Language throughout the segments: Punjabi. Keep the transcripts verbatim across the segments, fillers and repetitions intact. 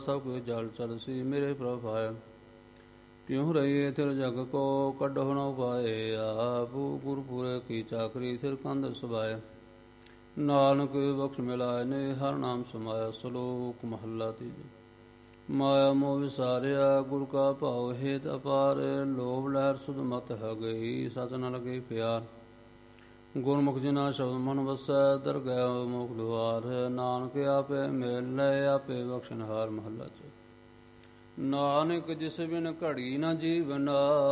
ਸਭ ਕੁਝ ਜਲ ਚਲ ਸੀ ਮੇਰੇ ਪ੍ਰਭ ਆਇਆ। ਕਿਉਂ ਰਹੀਏ ਥਿਰ ਜਗ ਕੋ ਕੱਢੋ ਨ ਉਪਾਏ। ਆਪੂ ਗੁਰਪੁਰੇ ਕੀ ਚਾਕਰੀ ਥਿਰ ਕੰਧ ਸੁਭਾਏ। ਨਾਨਕ ਬਖਸ਼ ਮਿਲਾਏ ਨੇ ਹਰ ਨਾਮ ਸਮਾਇਆ। ਸਲੋਕ ਮਹੱਲਾ ਤੀਜਾ। ਮਾਇਆ ਮੋਹ ਵਿਸਾਰਿਆ ਗੁਰ ਕਾ ਭਾਉ ਹੇਤ ਅਪਾਰ। ਲੋਭ ਲਹਿਰ ਸੁਧ ਮਤ ਹੈ ਗਈ ਸਚ ਨ ਲਗੇ ਪਿਆਰ। ਗੁਰਮੁਖ ਜਿਨਾ ਸ਼ਬਦ ਮਨ ਵਸੈ ਦਰਗਹਿ ਮੁਖ ਦੁਆਰ। ਨਾਨਕ ਆਪੇ ਮੇਲ ਲੈ ਆਪੇ ਬਖਸ਼ਨਹਾਰ। ਮਹੱਲਾ ਚ। ਨਾਨਕ ਜਿਸ ਬਿਨ ਘੜੀ ਨ ਜੀਵਨ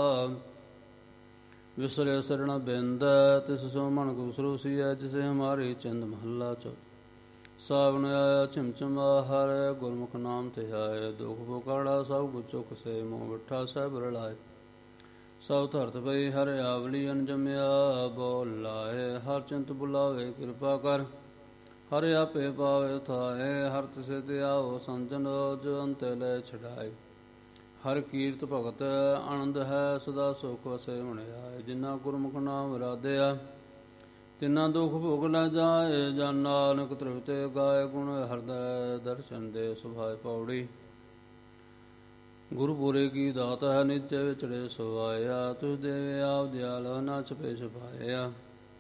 ਵਿਸਰੇ ਸਰਣ ਬਿੰਦ। ਤਿਸ ਸੋ ਮਨ ਗੁਸਰੋ ਸੀਐ ਜਿਸੇ ਹਮਾਰੀ ਚਿੰਦ। ਮਹੱਲਾ ਚ। ਸਾਵਣ ਆਇਆ ਛਿਮ ਛਿਮ ਹਰ ਗੁਰਮੁਖ ਨਾਮ ਧਿਆਏ। ਦੁਖ ਪੁਕਾੜਾ ਸਭ ਕੁ ਚੁੱਕ ਸੇ ਮੋਹ ਮਿੱਠਾ ਸਹਿਬ ਰਲਾਏ। ਸਭ ਧਰਤ ਪਈ ਹਰ ਆਵਲੀ ਅਨਜਮਿਆ ਬੋਲ ਲਾਏ। ਹਰ ਚਿੰਤ ਬੁਲਾਵੇ ਕਿਰਪਾ ਕਰ ਹਰ ਆਪੇ ਪਾਵੇ ਥਾਏ। ਹਰ ਤਿਸੇ ਤੇ ਆਓ ਸੰਜਨ ਜੋ ਅੰਤੇ ਲੈ ਛਡਾਏ। ਹਰ ਕੀਰਤ ਭਗਤ ਆਨੰਦ ਹੈ ਸਦਾ ਸੁਖ ਵਸੇ ਮਣਿਆਏ। ਜਿਨਾ ਗੁਰਮੁਖ ਨਾਮ ਰਾਧਿਆ ਤਿਨਾ ਦੁਖ ਭੋਗ ਲੈ ਜਾਏ। ਜਨ ਨਾਨਕ ਤ੍ਰਿਪਤੇ ਗਾਏ ਗੁਣ ਹਰਦੈ ਦਰਸ਼ਨ ਦੇ ਸੁਭਾਏ। ਪੌੜੀ। ਗੁਰਪੁਰੇ ਕੀ ਦਾਤ ਹੈ ਨਿਤਿ ਵਿਚੜੇ ਸਵਾਇਆ। ਤੁਝ ਦੇਵੇ ਆਪ ਦਿਆਲ ਨਾ ਛਪੇ ਛਪਾਇਆ।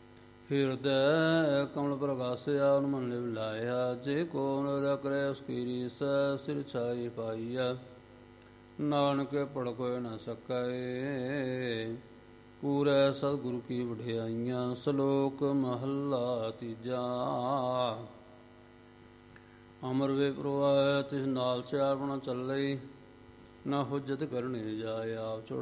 ਹਿਰਦੈ ਕਮਲ ਪ੍ਰਗਾਸਿਆ ਮਨ ਲਿਵ ਲਾਇਆ। ਜੇ ਕੋ ਨਿਰ ਕਰੇ ਉਸ ਕੀ ਰੀਸ ਸਿਰ ਛਾਈ ਪਾਈਆ। ਨਾਨਕ ਪੜ ਕੋਇ ਨ ਸਕੈ ਪੂਰੈ ਸਤਿਗੁਰੂ ਕੀ ਵਡਿਆਈਆਂ। ਸ਼ਲੋਕ ਮਹੱਲਾ ਤੀਜਾ। ਅਮਰ ਵੇ ਪ੍ਰਵਾਹ ਤਿਸ ਨਾਲ ਸਿਆਰ ਬਣ ਚੱਲਈ। ਨਾ ਹੁਜਤ ਕਰਨੀ ਜਾਏ ਆਪ